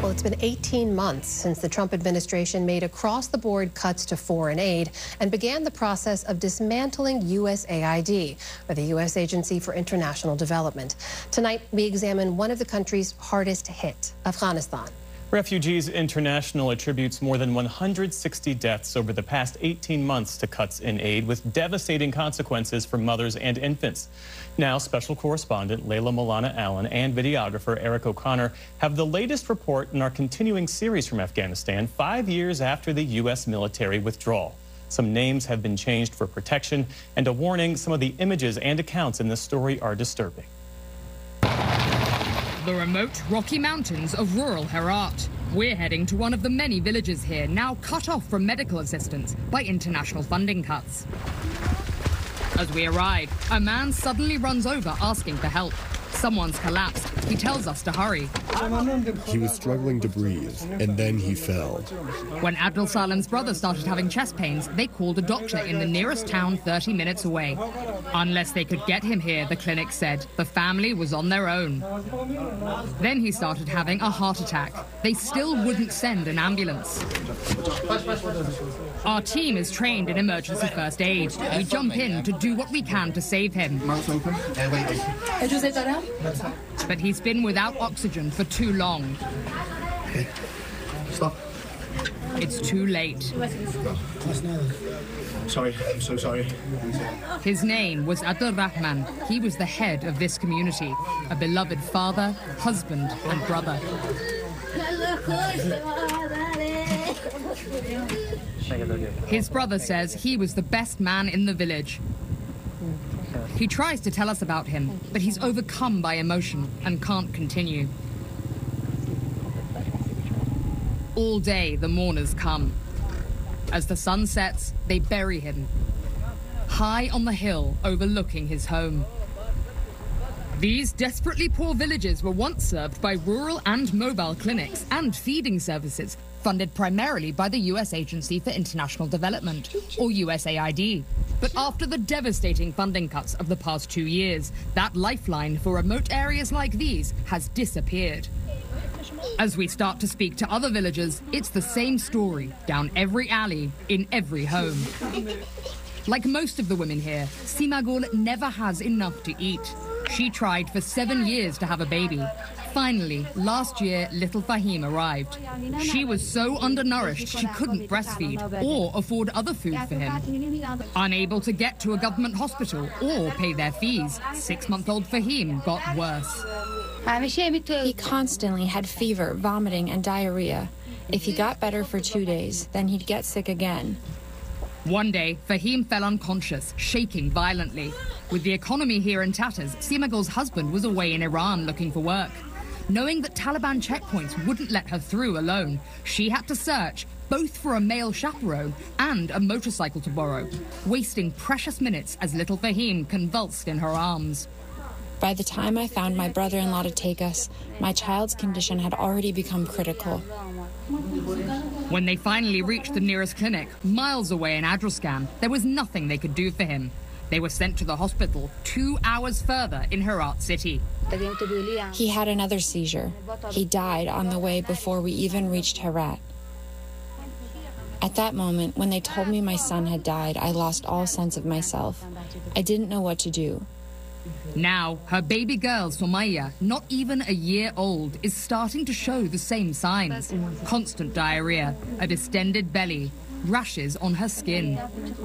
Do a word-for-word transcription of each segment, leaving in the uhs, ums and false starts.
Well, it's been eighteen months since the Trump administration made across-the-board cuts to foreign aid and began the process of dismantling U S A I D, or the U S Agency for International Development. Tonight, we examine one of the country's hardest hit, Afghanistan. Refugees International attributes more than one hundred sixty deaths over the past eighteen months to cuts in aid, with devastating consequences for mothers and infants. Now, special correspondent Layla Milana Allen and videographer Eric O'Connor have the latest report in our continuing series from Afghanistan, five years after the U S military withdrawal. Some names have been changed for protection, and a warning: some of the images and accounts in this story are disturbing. The remote Rocky Mountains of rural Herat. We're heading to one of the many villages here now cut off from medical assistance by international funding cuts. As we arrive, a man suddenly runs over asking for help. Someone's collapsed. He tells us to hurry. He was struggling to breathe, and then he fell. When Abdul Salam's brother started having chest pains, they called a doctor in the nearest town thirty minutes away. Unless they could get him here, the clinic said, the family was on their own. Then he started having a heart attack. They still wouldn't send an ambulance. Our team is trained in emergency first aid. We jump in to do what we can to save him. But he's been without oxygen for too long. Okay. Stop. It's too late. Sorry, I'm so sorry. His name was Abdul Rahman. He was the head of this community, a beloved father, husband, and brother. His brother says he was the best man in the village. He tries to tell us about him, but he's overcome by emotion and can't continue. All day, the mourners come. As the sun sets, they bury him, high on the hill overlooking his home. These desperately poor villages were once served by rural and mobile clinics and feeding services, funded primarily by the U S Agency for International Development, or U S A I D. But after the devastating funding cuts of the past two years, that lifeline for remote areas like these has disappeared. As we start to speak to other villagers, it's the same story, down every alley, in every home. Like most of the women here, Simagul never has enough to eat. She tried for seven years to have a baby. Finally, last year, little Fahim arrived. She was so undernourished she couldn't breastfeed or afford other food for him. Unable to get to a government hospital or pay their fees, six-month-old Fahim got worse. He constantly had fever, vomiting, and diarrhea. If he got better for two days, then he'd get sick again. One day, Fahim fell unconscious, shaking violently. With the economy here in tatters, Simagul's husband was away in Iran looking for work. Knowing that Taliban checkpoints wouldn't let her through alone, she had to search both for a male chaperone and a motorcycle to borrow, wasting precious minutes as little Fahim convulsed in her arms. By the time I found my brother-in-law to take us, my child's condition had already become critical. When they finally reached the nearest clinic, miles away in Adruskan, there was nothing they could do for him. They were sent to the hospital two hours further in Herat city. He had another seizure. He died on the way before we even reached Herat. At that moment, when they told me my son had died, I lost all sense of myself. I didn't know what to do. Now, her baby girl, Somaya, not even a year old, is starting to show the same signs. Constant diarrhea, a distended belly, rashes on her skin.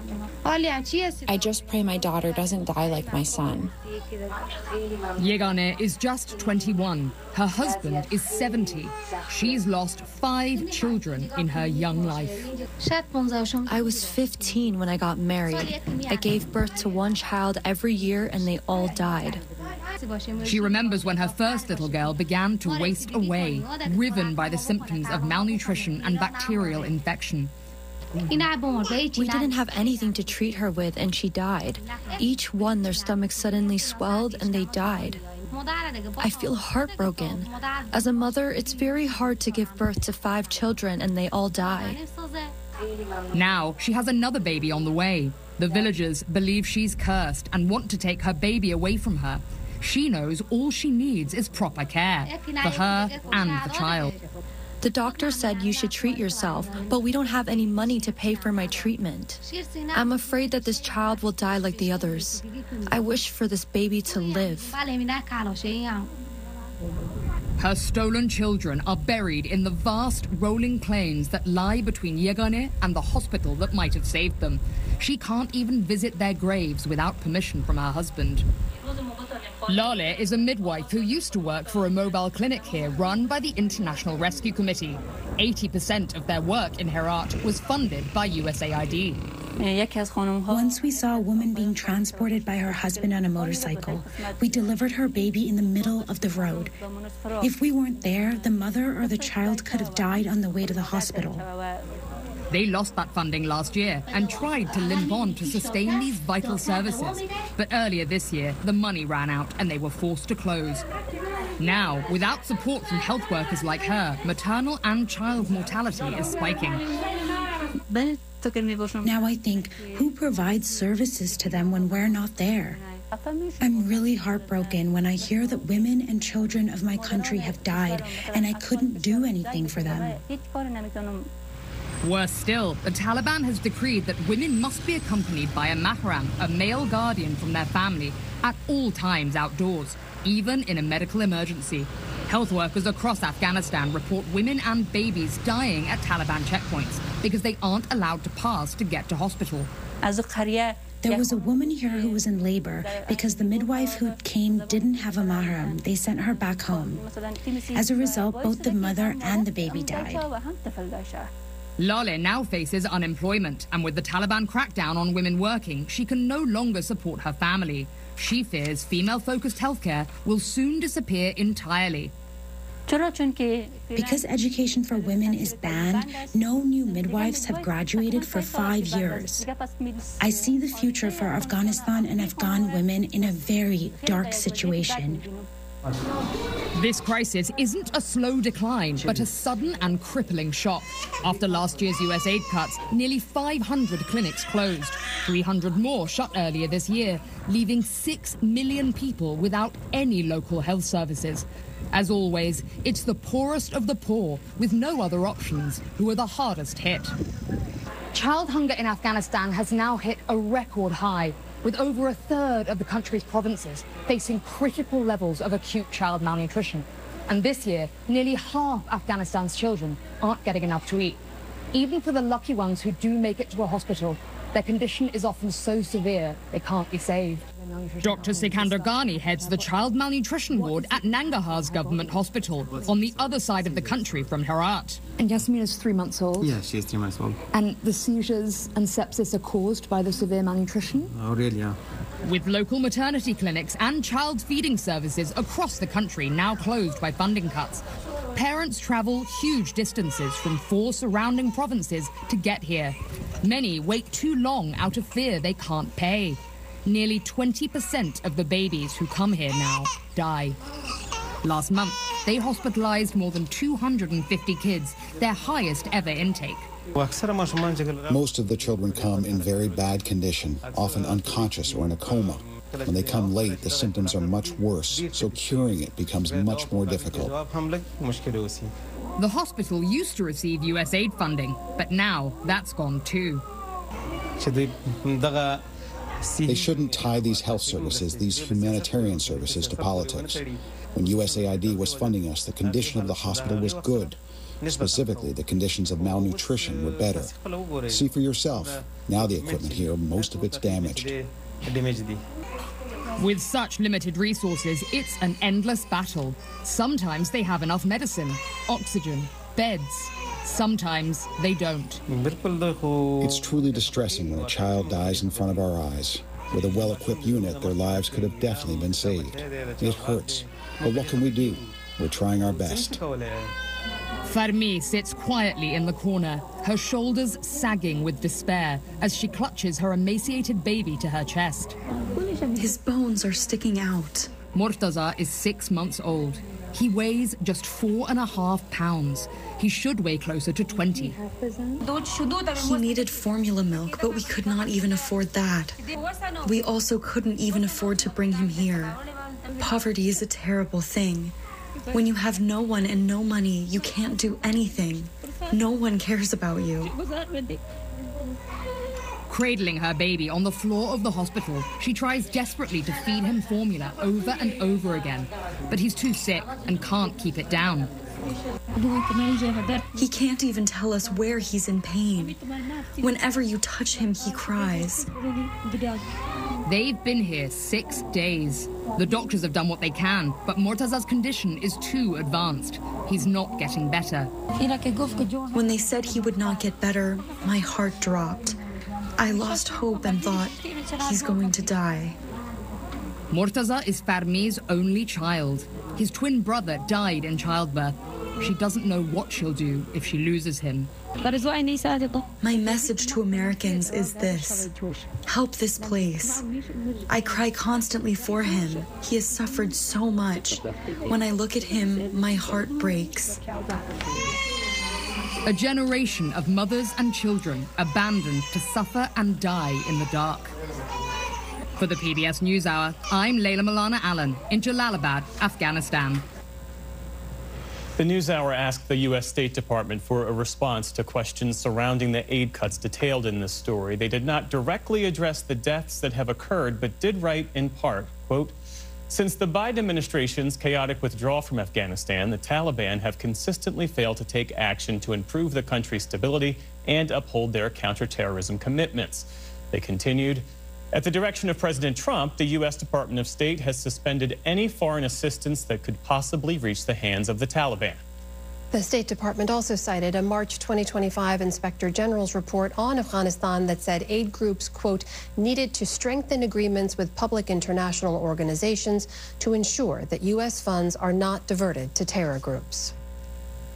I just pray my daughter doesn't die like my son. Yegane is just twenty-one. Her husband is seventy. She's lost five children in her young life. I was fifteen when I got married. I gave birth to one child every year and they all died. She remembers when her first little girl began to waste away, riven by the symptoms of malnutrition and bacterial infection. We didn't have anything to treat her with, and she died. Each one, their stomachs suddenly swelled, and they died. I feel heartbroken. As a mother, it's very hard to give birth to five children, and they all die. Now, she has another baby on the way. The villagers believe she's cursed and want to take her baby away from her. She knows all she needs is proper care for her and the child. The doctor said you should treat yourself, but we don't have any money to pay for my treatment. I'm afraid that this child will die like the others. I wish for this baby to live. Her stolen children are buried in the vast rolling plains that lie between Yegane and the hospital that might have saved them. She can't even visit their graves without permission from her husband. Lale is a midwife who used to work for a mobile clinic here run by the International Rescue Committee. eighty percent of their work in Herat was funded by U S A I D. Once we saw a woman being transported by her husband on a motorcycle. We delivered her baby in the middle of the road. If we weren't there, the mother or the child could have died on the way to the hospital. They lost that funding last year and tried to limp on to sustain these vital services. But earlier this year, the money ran out and they were forced to close. Now, without support from health workers like her, maternal and child mortality is spiking. Now I think, who provides services to them when we're not there? I'm really heartbroken when I hear that women and children of my country have died and I couldn't do anything for them. Worse still, the Taliban has decreed that women must be accompanied by a mahram, a male guardian from their family, at all times outdoors, even in a medical emergency. Health workers across Afghanistan report women and babies dying at Taliban checkpoints because they aren't allowed to pass to get to hospital. There was a woman here who was in labor because the midwife who came didn't have a mahram. They sent her back home. As a result, both the mother and the baby died. Lale now faces unemployment, and with the Taliban crackdown on women working, she can no longer support her family. She fears female-focused healthcare will soon disappear entirely. Because education for women is banned, no new midwives have graduated for five years. I see the future for Afghanistan and Afghan women in a very dark situation. This crisis isn't a slow decline, but a sudden and crippling shock. After last year's U S aid cuts, nearly five hundred clinics closed. three hundred more shut earlier this year, leaving six million people without any local health services. As always, it's the poorest of the poor, with no other options, who are the hardest hit. Child hunger in Afghanistan has now hit a record high, with over a third of the country's provinces facing critical levels of acute child malnutrition. And this year, nearly half Afghanistan's children aren't getting enough to eat. Even for the lucky ones who do make it to a hospital, their condition is often so severe they can't be saved. Doctor Sikandar Ghani heads the child malnutrition ward at Nangarhar's government hospital, on the other side of the country from Herat. And Yasmin is three months old? Yeah, she is three months old. And the seizures and sepsis are caused by the severe malnutrition? Oh, really, yeah. With local maternity clinics and child feeding services across the country now closed by funding cuts, parents travel huge distances from four surrounding provinces to get here. Many wait too long out of fear they can't pay. Nearly twenty percent of the babies who come here now die. Last month, they hospitalized more than two hundred fifty kids, their highest ever intake. Most of the children come in very bad condition, often unconscious or in a coma. When they come late, the symptoms are much worse, so curing it becomes much more difficult. The hospital used to receive U S aid funding, but now that's gone too. They shouldn't tie these health services, these humanitarian services, to politics. When U S A I D was funding us, the condition of the hospital was good. Specifically, the conditions of malnutrition were better. See for yourself. Now the equipment here, most of it's damaged. With such limited resources, it's an endless battle. Sometimes they have enough medicine, oxygen, beds. Sometimes they don't. It's truly distressing when a child dies in front of our eyes. With a well-equipped unit, their lives could have definitely been saved. It hurts, but what can we do? We're trying our best. Farmi sits quietly in the corner, her shoulders sagging with despair as she clutches her emaciated baby to her chest. His bones are sticking out. Murtaza is six months old. He weighs just four and a half pounds. He should weigh closer to twenty. He needed formula milk, but we could not even afford that. We also couldn't even afford to bring him here. Poverty is a terrible thing. When you have no one and no money, you can't do anything. No one cares about you. Cradling her baby on the floor of the hospital, she tries desperately to feed him formula over and over again. But he's too sick and can't keep it down. He can't even tell us where he's in pain. Whenever you touch him, he cries. They've been here six days. The doctors have done what they can, but Mortaza's condition is too advanced. He's not getting better. When they said he would not get better, my heart dropped. I lost hope and thought, he's going to die. Mortaza is Fermi's only child. His twin brother died in childbirth. She doesn't know what she'll do if she loses him. My message to Americans is this: help this place. I cry constantly for him. He has suffered so much. When I look at him, my heart breaks. A generation of mothers and children abandoned to suffer and die in the dark. For the P B S NewsHour, I'm Layla Milana Allen in Jalalabad, Afghanistan. The NewsHour asked the U S State Department for a response to questions surrounding the aid cuts detailed in this story. They did not directly address the deaths that have occurred, but did write in part, quote, "Since the Biden administration's chaotic withdrawal from Afghanistan, the Taliban have consistently failed to take action to improve the country's stability and uphold their counterterrorism commitments." They continued, "At the direction of President Trump, the U S Department of State has suspended any foreign assistance that could possibly reach the hands of the Taliban." The State Department also cited a March twenty twenty-five Inspector General's report on Afghanistan that said aid groups, quote, needed to strengthen agreements with public international organizations to ensure that U S funds are not diverted to terror groups.